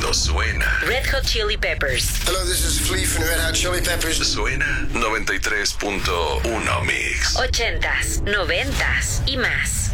Esto suena. Red Hot Chili Peppers. Hello, this is Flea from the Red Hot Chili Peppers. Suena 93.1 Mix. 80s, 90s y más.